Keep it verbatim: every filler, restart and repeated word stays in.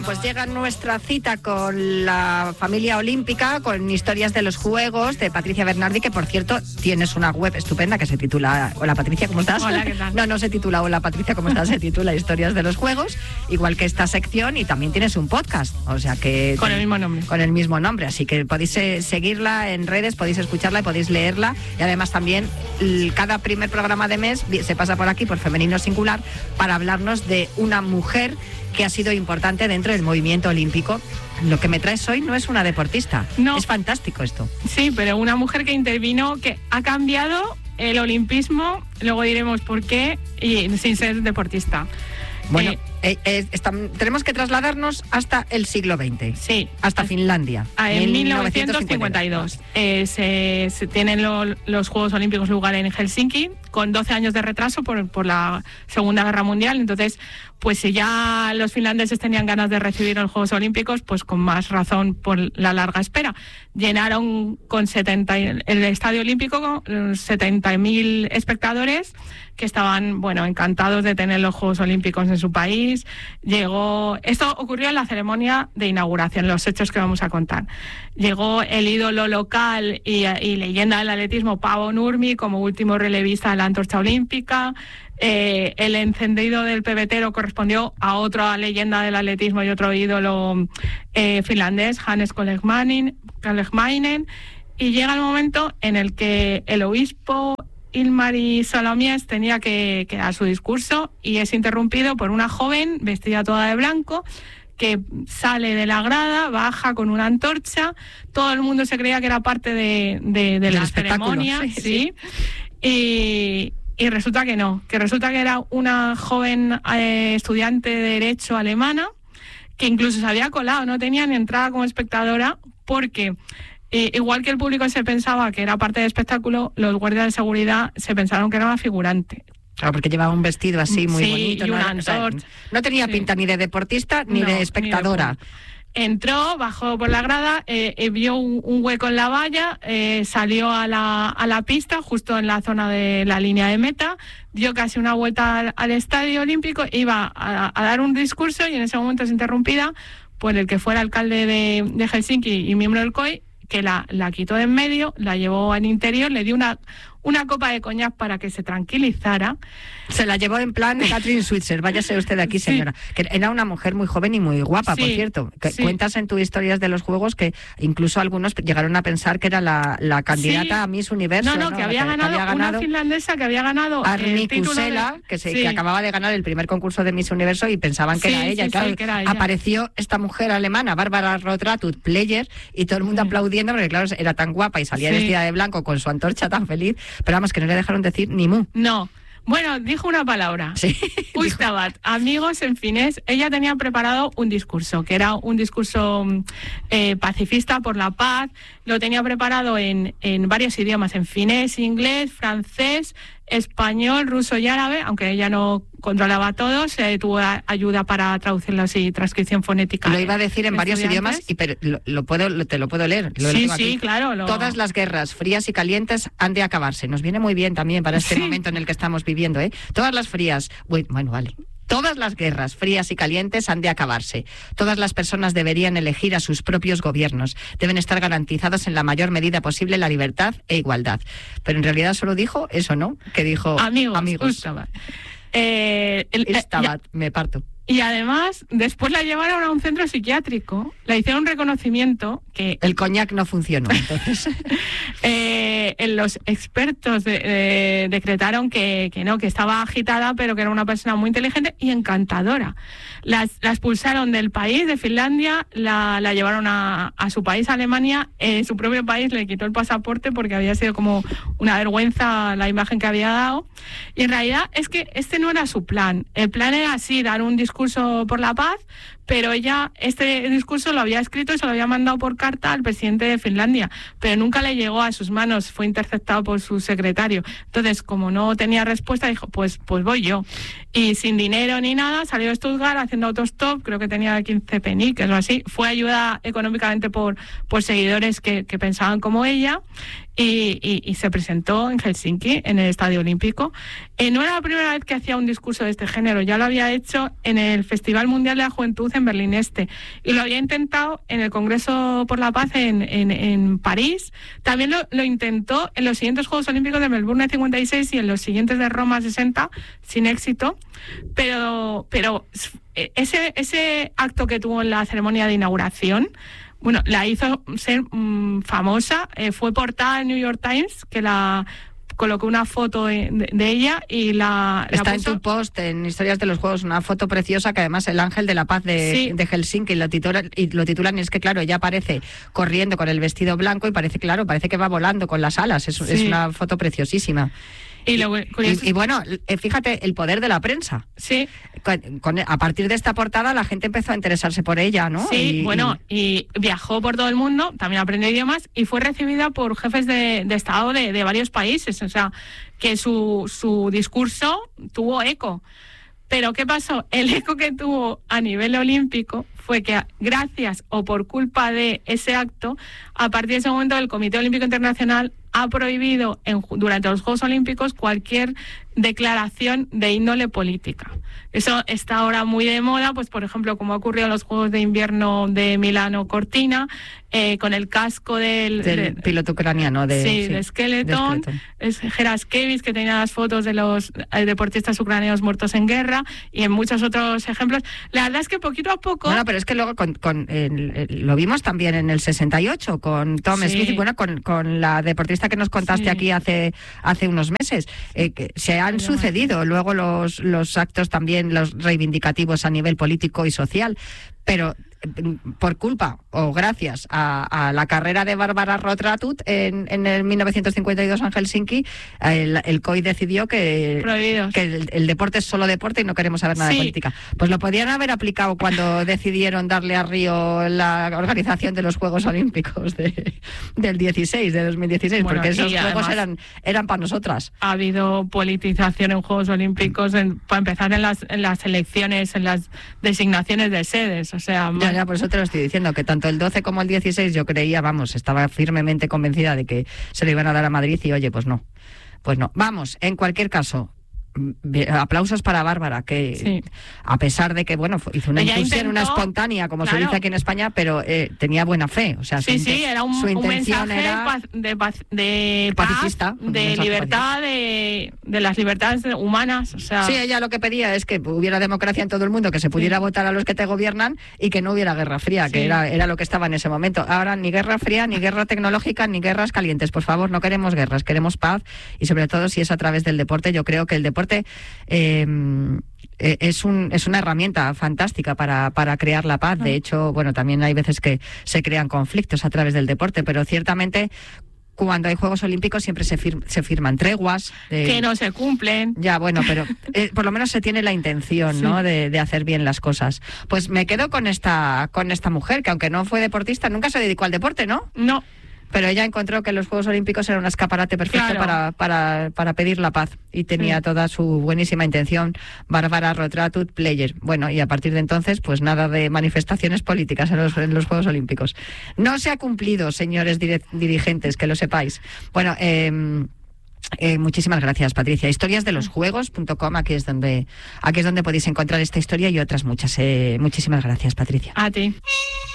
pues llega nuestra cita con la familia olímpica, con historias de los Juegos, de Patricia Bernardi, que por cierto tienes una web estupenda que se titula Hola Patricia, ¿cómo estás? Hola, ¿qué tal? No, no se titula Hola Patricia, ¿cómo estás? Se titula Historias de los Juegos, igual que esta sección, y también tienes un podcast, o sea que... Con el mismo nombre. Con el mismo nombre, así que podéis eh, seguirla en redes, podéis escucharla y podéis leerla, y además también l- cada primer programa de mes se pasa por aquí, por Femenino Singular, para hablarnos de una mujer que ha sido importante dentro del movimiento olímpico. Lo que me traes hoy no es una deportista. No. Es fantástico esto. Sí, pero una mujer que intervino, que ha cambiado el olimpismo, luego diremos por qué, y sin ser deportista. Bueno, Eh, eh, eh, está- tenemos que trasladarnos hasta el siglo veinte. Sí. Hasta Finlandia. Ah, en mil novecientos cincuenta y dos eh, se, se tienen lo, los Juegos Olímpicos lugar en Helsinki, con doce años de retraso por, por la Segunda Guerra Mundial. Entonces, pues si ya los finlandeses tenían ganas de recibir los Juegos Olímpicos, pues con más razón por la larga espera. Llenaron con setenta el Estadio Olímpico con setenta mil espectadores que estaban, bueno, encantados de tener los Juegos Olímpicos en su país. Llegó, esto ocurrió en la ceremonia de inauguración, los hechos que vamos a contar. Llegó el ídolo local y, y leyenda del atletismo Paavo Nurmi como último relevista de la antorcha olímpica. Eh, el encendido del pebetero correspondió a otra leyenda del atletismo y otro ídolo eh, finlandés, Hannes Kolehmainen, Kolehmainen, y llega el momento en el que el obispo Ilmari Salomies tenía que, que dar su discurso y es interrumpido por una joven vestida toda de blanco que sale de la grada, baja con una antorcha. Todo el mundo se creía que era parte de, de, de la ceremonia, sí, sí, sí. Y, y resulta que no, que resulta que era una joven eh, estudiante de Derecho alemana que incluso se había colado, no tenía ni entrada como espectadora porque... Eh, igual que el público se pensaba que era parte del espectáculo, los guardias de seguridad se pensaron que era una figurante. Claro, porque llevaba un vestido así muy Sí, bonito. y no, una era- o sea, antorcha. no tenía Sí. pinta ni de deportista ni No, de ni de espectadora. público. Entró, bajó por la grada, eh, eh, vio un, un hueco en la valla, eh, salió a la, a la pista, justo en la zona de la línea de meta, dio casi una vuelta al, al Estadio Olímpico, iba a, a dar un discurso y en ese momento es interrumpida por el que fue el alcalde de, de Helsinki y miembro del C O I, que la, la quitó de en medio, la llevó al interior, le dio una, una copa de coñac para que se tranquilizara. Se la llevó en plan Catherine Switzer, váyase usted de aquí, Sí. señora. Que era una mujer muy joven y muy guapa, Sí, por cierto. Que sí. Cuentas en tus historias de los Juegos que incluso algunos llegaron a pensar que era la, la candidata Sí. a Miss Universo. No, no, que había, ganado, una finlandesa que había ganado Arni el título Kusela, de... que, se, Sí. que acababa de ganar el primer concurso de Miss Universo y pensaban que Sí, era ella. sí, y claro, sí, que era ella. apareció esta mujer alemana, Bárbara Rotratut, player, y todo el mundo Sí. aplaudiendo porque claro, era tan guapa y salía Sí. vestida de blanco con su antorcha tan feliz, pero vamos, que no le dejaron decir ni mu. No. Bueno, dijo una palabra. Sí. Ustabat, amigos en finés. Ella tenía preparado un discurso, que era un discurso eh, pacifista por la paz. Lo tenía preparado en, en varios idiomas, en finés, inglés, francés, español, ruso y árabe, aunque ella no controlaba todos, eh, tuvo a- ayuda para traducirlos y transcripción fonética. Lo iba a decir en de varios estudiantes. idiomas, y pero lo, lo puedo, lo- te lo puedo leer. Lo Sí, tengo sí, aquí. claro. Lo... Todas las guerras frías y calientes han de acabarse. Nos viene muy bien también para este Sí. momento en el que estamos viviendo, ¿eh? Todas las frías... Bueno, bueno, vale. Todas las guerras frías y calientes han de acabarse. Todas las personas deberían elegir a sus propios gobiernos. Deben estar garantizadas en la mayor medida posible la libertad e igualdad. Pero en realidad solo dijo eso, ¿no? Que dijo Amigos, amigos. Ustabat. Eh, el- eh, Ustabat, me parto. Y además, después la llevaron a un centro psiquiátrico, le hicieron un reconocimiento que El coñac no funcionó, entonces. eh, los expertos de- de- decretaron que, que no, que estaba agitada, pero que era una persona muy inteligente y encantadora. Las, la expulsaron del país, de Finlandia, la, la llevaron a, a su país, Alemania. En su propio país le quitó el pasaporte porque había sido como una vergüenza la imagen que había dado. Y en realidad es que este no era su plan. El plan era así, dar un discurso por la paz, pero ella este discurso lo había escrito y se lo había mandado por carta al presidente de Finlandia, pero nunca le llegó a sus manos, fue interceptado por su secretario. Entonces, como no tenía respuesta, dijo, pues pues voy yo. Y sin dinero ni nada, salió de Stuttgart haciendo autostop, creo que tenía quince peniques o así, fue ayuda económicamente por, por seguidores que, que pensaban como ella, y, y, y se presentó en Helsinki, en el Estadio Olímpico. Eh, no era la primera vez que hacía un discurso de este género, ya lo había hecho en el Festival Mundial de la Juventud en Berlín Este. Y lo había intentado en el Congreso por la Paz en, en, en París. También lo, lo intentó en los siguientes Juegos Olímpicos de Melbourne cincuenta y seis y en los siguientes de Roma sesenta, sin éxito. Pero, pero ese, ese acto que tuvo en la ceremonia de inauguración, bueno, la hizo ser mmm, famosa. Eh, fue portada en New York Times, que la colocó una foto de, de, de ella y la... Está la en puso... tu post, en Historias de los Juegos, una foto preciosa que además el Ángel de la Paz de, sí. de Helsinki lo titulan, y lo titulan, y es que claro, ella aparece corriendo con el vestido blanco y parece, claro, parece que va volando con las alas. Es, sí. es una foto preciosísima. Y, lo, y, y, y bueno, fíjate, el poder de la prensa. Sí. Con, con, a partir de esta portada la gente empezó a interesarse por ella, ¿no? Sí, y, bueno, y... y viajó por todo el mundo, también aprendió idiomas y fue recibida por jefes de, de Estado de, de varios países. O sea, que su, su discurso tuvo eco. Pero ¿qué pasó? El eco que tuvo a nivel olímpico fue que gracias o por culpa de ese acto, a partir de ese momento el Comité Olímpico Internacional ha prohibido en, durante los Juegos Olímpicos cualquier declaración de índole política. Eso está ahora muy de moda, pues por ejemplo, como ha ocurrido en los Juegos de Invierno de Milano Cortina, eh, con el casco del, del de, piloto ucraniano de, sí, sí, de Skeleton, es Geraskevich, que tenía las fotos de los eh, deportistas ucranianos muertos en guerra, y en muchos otros ejemplos. La verdad es que poquito a poco... Bueno, pero es que luego con, con el, el, lo vimos también en el sesenta y ocho con Tom sí. Smith, bueno, con, con la deportista que nos contaste sí. aquí hace hace unos meses. Eh, que se han sí, sucedido bueno. luego los, los actos también, los reivindicativos a nivel político y social, pero por culpa o gracias a, a la carrera de Bárbara Rotratut en, en el mil novecientos cincuenta y dos en Helsinki, el, el C O I decidió que, que el, el deporte es solo deporte y no queremos saber nada sí. de política. Pues lo podían haber aplicado cuando decidieron darle a Río la organización de los Juegos Olímpicos de, del dieciséis, de dos mil dieciséis, bueno, porque esos Juegos eran, eran para nosotras. Ha habido politización en Juegos Olímpicos, en, para empezar en las, en las elecciones, en las designaciones de sedes, o sea... Ya, ya, por eso te lo estoy diciendo, que tanto el doce como el dieciséis yo creía, vamos, estaba firmemente convencida de que se lo iban a dar a Madrid y oye, pues no, pues no. Vamos, en cualquier caso, aplausos para Bárbara, que sí. a pesar de que, bueno, hizo una Ella incursión, intentó, una espontánea, como claro. se dice aquí en España, pero eh, tenía buena fe. O sea, sí, su, sí, era un, su intención un mensaje era paz, de, paz, de pacifista, paz, de libertad, de, de las libertades humanas. O sea... Sí, ella lo que pedía es que hubiera democracia en todo el mundo, que se pudiera sí. votar a los que te gobiernan y que no hubiera guerra fría, sí. que era, era lo que estaba en ese momento. Ahora ni guerra fría, ni guerra tecnológica, ni guerras calientes. Por favor, no queremos guerras, queremos paz, y sobre todo si es a través del deporte. Yo creo que el deporte... Eh, Eh, es un es una herramienta fantástica para, para crear la paz. De hecho, bueno, también hay veces que se crean conflictos a través del deporte, pero ciertamente cuando hay Juegos Olímpicos siempre se, fir se firman treguas. De... Que no se cumplen. Ya, bueno, pero eh, por lo menos se tiene la intención, sí. ¿no?, de, de hacer bien las cosas. Pues me quedo con esta, con esta mujer, que aunque no fue deportista, nunca se dedicó al deporte, ¿no? No. Pero ella encontró que los Juegos Olímpicos eran un escaparate perfecto claro. para, para, para pedir la paz, y tenía sí. toda su buenísima intención. Bárbara Rotratut, player. Bueno, y a partir de entonces, pues nada de manifestaciones políticas en los, en los Juegos Olímpicos. No se ha cumplido, señores dirigentes, que lo sepáis. Bueno, eh... Eh, muchísimas gracias, Patricia. Historias de los juegos punto com, aquí es donde aquí es donde podéis encontrar esta historia y otras muchas. Eh, muchísimas gracias, Patricia. A ti.